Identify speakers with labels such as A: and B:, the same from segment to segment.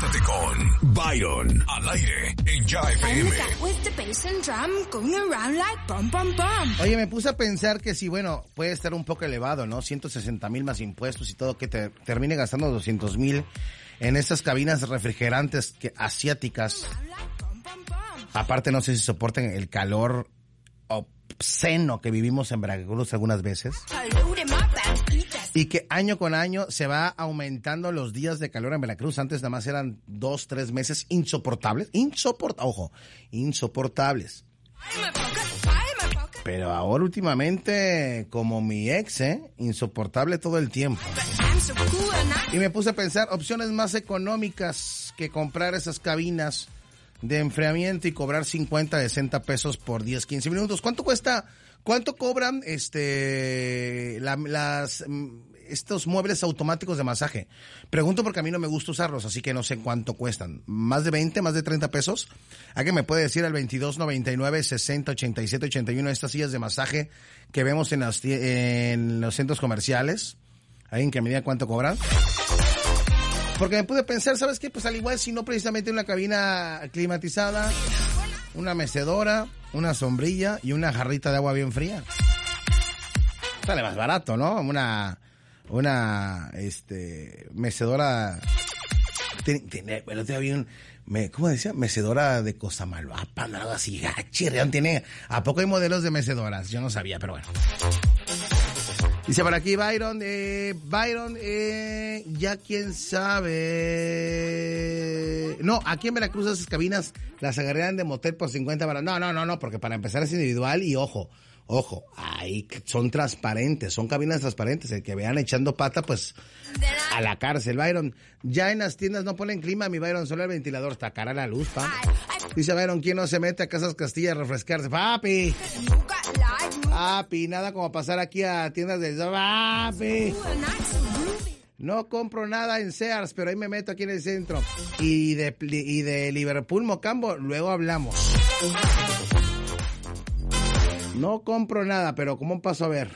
A: Conéctate con Byron al aire en Ya FM.
B: Oye, me puse a pensar que sí, bueno, puede estar un poco elevado, ¿no? 160,000 más impuestos y todo, que te termine gastando 200,000 en estas cabinas refrigerantes asiáticas. Aparte, no sé si soporten el calor obsceno que vivimos en Veracruz algunas veces. Y que año con año se va aumentando los días de calor en Veracruz. Antes nada más eran 2-3 meses insoportables. Insoportables. Pero ahora últimamente, como mi ex, insoportable todo el tiempo. Y me puse a pensar opciones más económicas que comprar esas cabinas de enfriamiento y cobrar 50, 60 pesos por 10, 15 minutos. ¿Cuánto cuesta? ¿Cuánto cobran estos muebles automáticos de masaje? Pregunto porque a mí no me gusta usarlos, así que no sé cuánto cuestan. ¿Más de 20, más de 30 pesos? ¿Alguien me puede decir al 2299-608781 estas sillas de masaje que vemos en los centros comerciales? ¿Alguien que me diga cuánto cobran? Porque me pude pensar, ¿sabes qué? Pues al igual, si no precisamente una cabina climatizada, una mecedora, una sombrilla y una jarrita de agua bien fría. Sale más barato, ¿no? Una mecedora. Bueno, había ¿cómo decía? Mecedora de Cosamaloapan, algo así. Chirrión tiene. ¿A poco hay modelos de mecedoras? Yo no sabía, pero bueno. Dice por aquí Byron, ya quién sabe. No, aquí en Veracruz esas cabinas las agarrarían de motel por 50 baros. No, porque para empezar es individual y ojo, ahí son transparentes, son cabinas transparentes. El que vean echando pata, pues a la cárcel. Byron, ya en las tiendas no ponen clima, mi Byron, solo el ventilador, está cara la luz, pa. Dice Byron, ¿quién no se mete a Casas Castilla a refrescarse? Papi, nada como pasar aquí a tiendas de... Papi, no compro nada en Sears, pero ahí me meto aquí en el centro. Y de Liverpool, Mocambo, luego hablamos. No compro nada, pero ¿cómo paso a ver?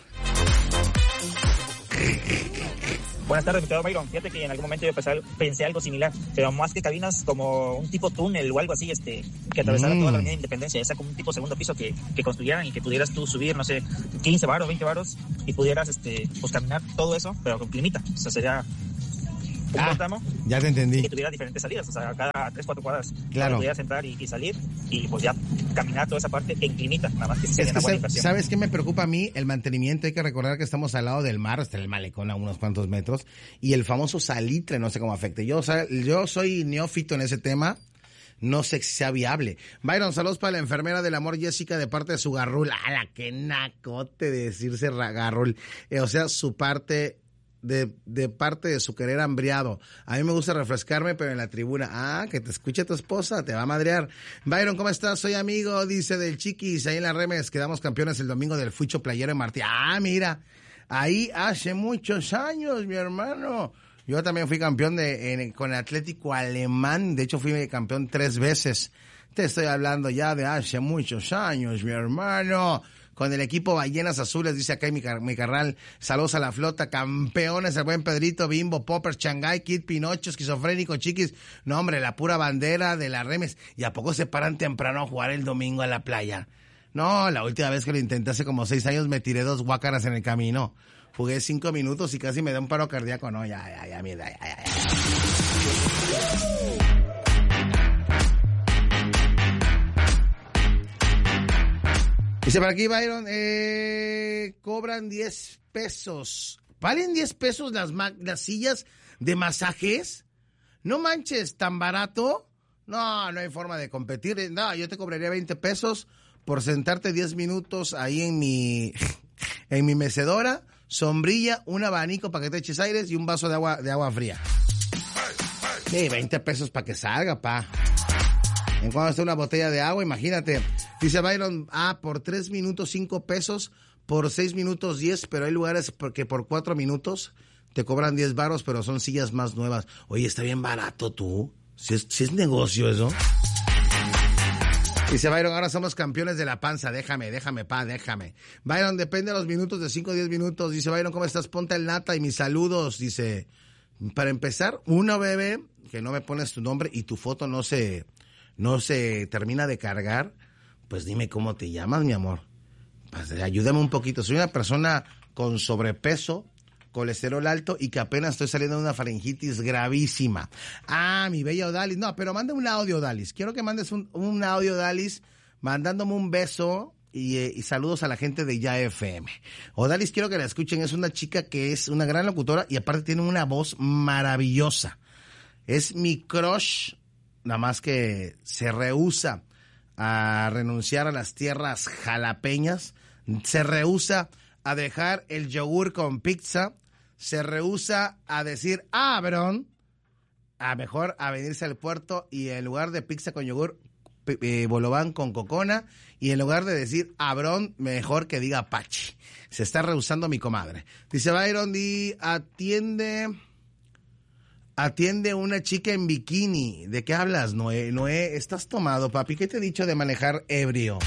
C: Buenas tardes, mi querido Byron. Fíjate que en algún momento yo pensé algo similar, pero más que cabinas, como un tipo túnel o algo así, que atravesara toda la Avenida Independencia, esa como un tipo segundo piso que construyeran y que pudieras tú subir, no sé, 15 varos, 20 varos, y pudieras, pues caminar todo eso, pero con climita. O sea, sería un tramo.
B: Ya te entendí.
C: Y que tuviera diferentes salidas, o sea, cada 3-4 cuadras.
B: Claro.
C: Pudieras entrar y salir, y pues ya caminar toda esa parte en climita, nada más que sería una buena inversión.
B: ¿Sabes qué me preocupa a mí? El mantenimiento. Hay que recordar que estamos al lado del mar, hasta el malecón a unos cuantos metros, y el famoso salitre, no sé cómo afecte. Yo soy neófito en ese tema. No sé si sea viable. Byron, saludos para la enfermera del amor Jessica de parte de su garrul. ¡Hala, qué nacote de decirse garrul! O sea, su parte... De parte de su querer hambriado. A mí me gusta refrescarme, pero en la tribuna. Que te escuche tu esposa, te va a madrear. Byron, ¿cómo estás? Soy amigo, dice, del Chiquis, ahí en la Remes. Quedamos campeones el domingo del Fuicho Playero en Martí. Mira, ahí hace muchos años, mi hermano. Yo también fui campeón con el Atlético Alemán. De hecho, fui campeón 3 veces. Te estoy hablando ya de hace muchos años, mi hermano. Con el equipo Ballenas Azules, dice acá mi carnal. Saludos a la flota, campeones, el buen Pedrito, Bimbo, Poppers, Shanghai, Kid, Pinocho, Esquizofrénico, Chiquis. No, hombre, la pura bandera de la Remes. ¿Y a poco se paran temprano a jugar el domingo a la playa? No, la última vez que lo intenté hace como 6 años me tiré 2 guácaras en el camino. Jugué 5 minutos y casi me da un paro cardíaco. No, mierda, ya. Dice por aquí, Byron, cobran 10 pesos. ¿Valen 10 pesos las sillas de masajes? No manches, ¿tan barato? No hay forma de competir. No, yo te cobraría 20 pesos por sentarte 10 minutos ahí en mi mecedora, sombrilla, un abanico para que te eches aires y un vaso de agua fría. Sí, 20 pesos para que salga, pa. En cuanto está una botella de agua, imagínate. Dice Byron, por 3 minutos 5 pesos, por 6 minutos 10, pero hay lugares que por 4 minutos te cobran 10 varos, pero son sillas más nuevas. Oye, está bien barato tú. Si es negocio eso. Dice Byron, ahora somos campeones de la panza. Déjame. Byron, depende de los minutos, de 5 a 10 minutos. Dice Byron, ¿cómo estás? Ponte el nata y mis saludos. Dice, Para empezar, una bebé que no me pones tu nombre y tu foto no se termina de cargar, pues dime cómo te llamas, mi amor. Pues ayúdame un poquito. Soy una persona con sobrepeso, colesterol alto y que apenas estoy saliendo de una faringitis gravísima. Ah, mi bella Odalis. No, pero manda un audio, Odalis. Quiero que mandes un audio, Odalis, mandándome un beso y saludos a la gente de Ya FM. Odalis, quiero que la escuchen. Es una chica que es una gran locutora y aparte tiene una voz maravillosa. Es mi crush, nada más que se rehúsa a renunciar a las tierras jalapeñas, se rehúsa a dejar el yogur con pizza, se rehúsa a decir Abrón, a mejor a venirse al puerto y en lugar de pizza con yogur, bolobán con cocona, y en lugar de decir Abrón, mejor que diga Apache. Se está rehusando mi comadre. Dice Byron, atiende una chica en bikini. ¿De qué hablas, Noé? Noé, ¿estás tomado, papi? ¿Qué te he dicho de manejar ebrio?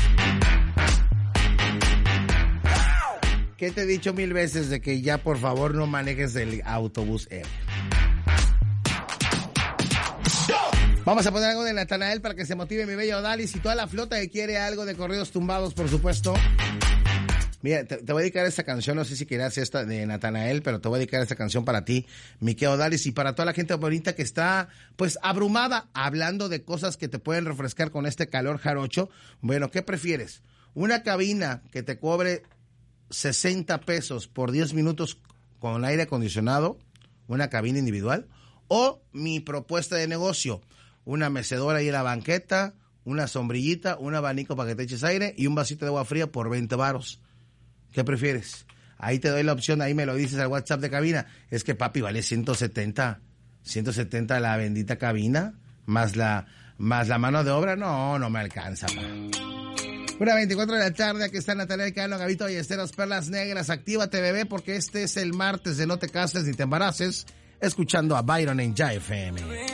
B: ¿Qué te he dicho 1000 veces de que ya por favor no manejes el autobús ebrio? Vamos a poner algo de Natanael para que se motive mi bello Odalis y toda la flota que quiere algo de corridos tumbados, por supuesto. Mira, te voy a dedicar esta canción, no sé si quieras esta de Natanael, pero te voy a dedicar esta canción para ti, mi querido Odalis, y para toda la gente bonita que está, pues, abrumada, hablando de cosas que te pueden refrescar con este calor jarocho. Bueno, ¿qué prefieres? ¿Una cabina que te cobre 60 pesos por 10 minutos con aire acondicionado, una cabina individual? O mi propuesta de negocio, una mecedora ahí en la banqueta, una sombrillita, un abanico para que te eches aire y un vasito de agua fría por 20 varos. ¿Qué prefieres? Ahí te doy la opción, ahí me lo dices al WhatsApp de cabina. Es que, papi, vale 170 la bendita cabina, más la mano de obra. No me alcanza, pa. 1:24 de la tarde, aquí está Natalia Cano, Gabito Ballesteros, Perlas Negras. Actívate, bebé, porque este es el martes de No Te Cases ni Te Embaraces, escuchando a Byron en Ya FM.